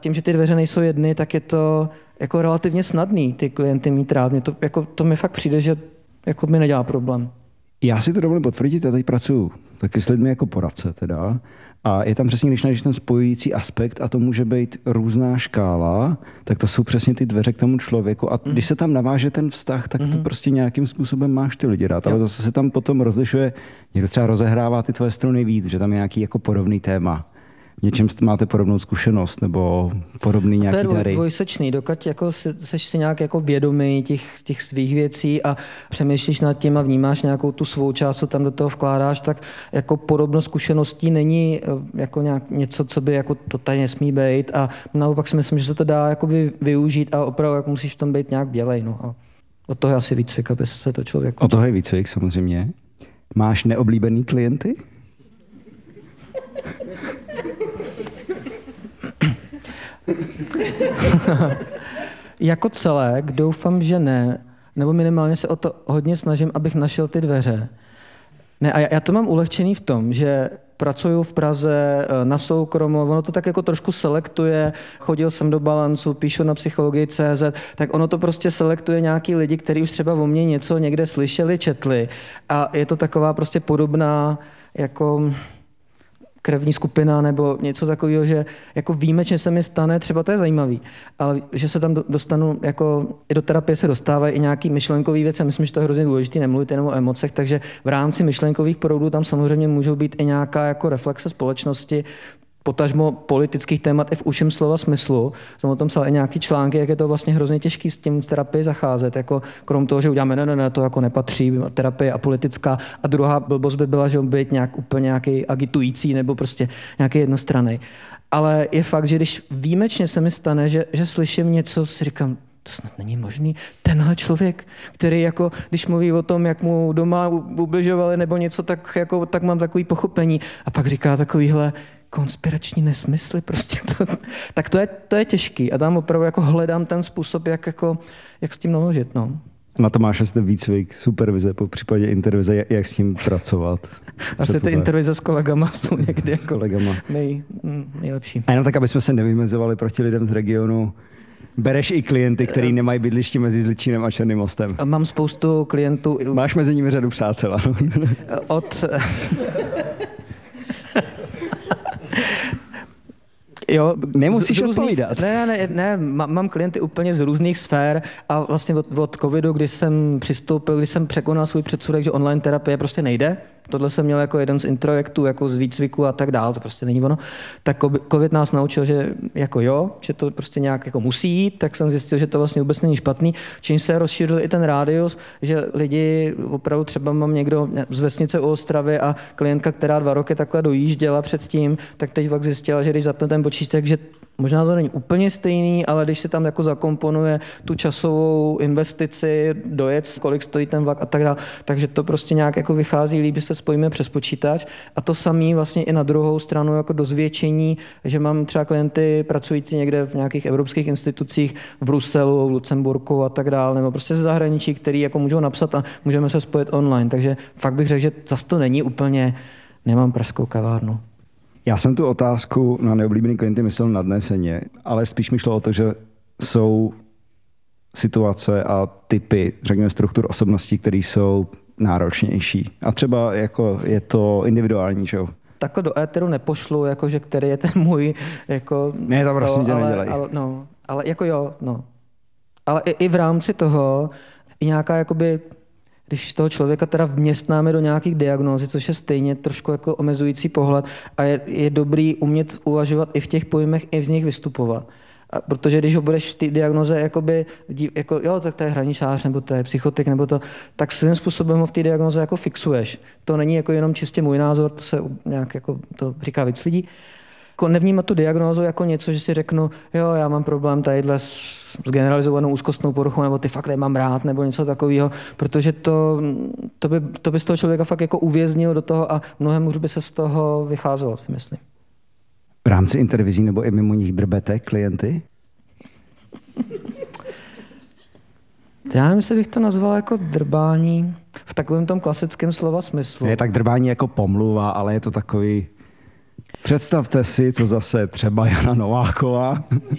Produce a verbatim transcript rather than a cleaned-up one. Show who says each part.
Speaker 1: Tím, že ty dveře nejsou jedny, tak je to jako relativně snadný ty klienty mít rád. Mě to, jako, to mi fakt přijde, že jako mi nedělá problém.
Speaker 2: Já si to dovolím potvrdit, já teď pracuji taky s lidmi jako poradce teda. A je tam přesně, když najdeš ten spojující aspekt a to může být různá škála, tak to jsou přesně ty dveře k tomu člověku. A mm. když se tam naváže ten vztah, tak mm. to prostě nějakým způsobem máš ty lidi rád. Ale zase se tam potom rozlišuje, někdo třeba rozehrává ty tvoje struny víc, že tam je nějaký jako podobný téma. Něčem máte podobnou zkušenost nebo podobný nějaký dary.
Speaker 1: To je dvoj, dvojsečný, dokud jako si, seš si nějak jako vědomý těch, těch svých věcí a přemýšlíš nad tím a vnímáš nějakou tu svou část, co tam do toho vkládáš, tak jako podobnost zkušeností není jako nějak něco, co by jako to tady nesmí být a naopak si myslím, že se to dá jakoby využít a opravdu jako musíš v tom být nějak bělej. No. A od toho je asi výcvik, aby se to člověk...
Speaker 2: Od toho je výcvik samozřejmě. Máš neoblíbený klienty?
Speaker 1: Jako celek doufám, že ne, nebo minimálně se o to hodně snažím, abych našel ty dveře. Ne, a já, já to mám ulehčený v tom, že pracuju v Praze na soukromo, ono to tak jako trošku selektuje, chodil jsem do Balancu, píšu na psychologii tečka cé zet, tak ono to prostě selektuje nějaký lidi, kteří už třeba o mně něco někde slyšeli, četli a je to taková prostě podobná jako... krevní skupina nebo něco takového, že jako výjimečně se mi stane, třeba to je zajímavý, ale že se tam dostanu, jako i do terapie se dostávají i nějaký myšlenkový věci, myslím, že to je hrozně důležité, nemluvit jenom o emocech, takže v rámci myšlenkových proudů tam samozřejmě můžou být i nějaká jako reflexe společnosti, potažmo politických témat i v užším slova smyslu. Jsem o tom psal i nějaký články, jak je to vlastně hrozně těžký s tím v terapii zacházet. Jako krom toho, že uděláme, ne, ne, ne, to jako nepatří, terapie a politická. A druhá blbost by byla, že být nějak úplně nějaký agitující nebo prostě nějaký jednostranný. Ale je fakt, že když výjimečně se mi stane, že, že slyším něco, si říkám, to snad není možný. Tenhle člověk, který jako, když mluví o tom, jak mu doma ubližovali nebo něco, tak, jako, tak mám takový pochopení. A pak říká takovýhle konspirační nesmysly, prostě to, tak to je, to je těžký a tam opravdu jako hledám ten způsob, jak, jako, jak s tím naložit. No.
Speaker 2: Na to máš asi výcvik, supervize, po případě intervize, jak, jak s tím pracovat.
Speaker 1: Asi ty intervize s kolegama jsou někdy
Speaker 2: s kolegama.
Speaker 1: Nej, nejlepší.
Speaker 2: A jenom tak, aby jsme se nevymezovali proti lidem z regionu, bereš i klienty, kteří nemají bydliště mezi Zličínem a Černým Mostem?
Speaker 1: Mám spoustu klientů.
Speaker 2: Máš mezi nimi řadu přátel, ano?
Speaker 1: Od... Jo,
Speaker 2: nemusíš
Speaker 1: z, z různých,
Speaker 2: odpovídat.
Speaker 1: Ne, ne, ne, mám klienty úplně z různých sfér a vlastně od, od covidu, kdy jsem přistoupil, když jsem překonal svůj předsudek, že online terapie prostě nejde, tohle jsem měl jako jeden z introjektů, jako z výcviku a tak dál, to prostě není ono, tak covid nás naučil, že jako jo, že to prostě nějak jako musí jít, tak jsem zjistil, že to vlastně vůbec není špatný, čím se rozšířil i ten rádius, že lidi opravdu třeba mám někdo z vesnice u Ostravy a klientka, která dva roky takhle dojížděla předtím, tak teď pak zjistila, že když zapne ten počítač, že možná to není úplně stejný, ale když se tam jako zakomponuje tu časovou investici, dojet, kolik stojí ten vlak a tak dále, takže to prostě nějak jako vychází líp, že se spojíme přes počítač. A to samé vlastně i na druhou stranu jako dozvědčení, že mám třeba klienty pracující někde v nějakých evropských institucích v Bruselu, v Lucemburku a tak dále, nebo prostě ze zahraničí, který jako můžou napsat a můžeme se spojit online. Takže fakt bych řekl, že zase to není úplně, nemám pražskou kavárnu.
Speaker 2: Já jsem tu otázku na neoblíbený klienty myslel nadneseně, ale spíš mi šlo o to, že jsou situace a typy, řekněme, struktur osobností, které jsou náročnější. A třeba jako je to individuální, že jo?
Speaker 1: Takhle do éteru nepošlu, jakože který je ten můj, jako...
Speaker 2: Ne, to prosím tě nedělej.
Speaker 1: Ale, no, ale jako jo, no. Ale i, i v rámci toho i nějaká jakoby... Když toho člověka teda vměstnáme do nějakých diagnózy, což je stejně trošku jako omezující pohled a je, je dobrý umět uvažovat i v těch pojmech, i z nich vystupovat. A protože když ho budeš v té diagnoze jakoby, jako jo, tak to je hraničář, nebo to je psychotik, nebo to, tak svým způsobem ho v té diagnoze jako fixuješ. To není jako jenom čistě můj názor, to se nějak jako, to říká víc lidí. Nevnímat tu diagnózu jako něco, že si řeknu, jo, já mám problém tadyhle s, s generalizovanou úzkostnou poruchou, nebo ty fakt nemám rád, nebo něco takového, protože to, to, by, to by z toho člověka fakt jako uvěznil do toho a mnohem už by se z toho vycházelo, si myslím.
Speaker 2: V rámci intervizí nebo i mimo nich drbete klienty?
Speaker 1: Já nevím, jestli bych to nazval jako drbání v takovém tom klasickém slova smyslu.
Speaker 2: Je tak drbání jako pomluva, ale je to takový... Představte si, co zase třeba Jana Nováková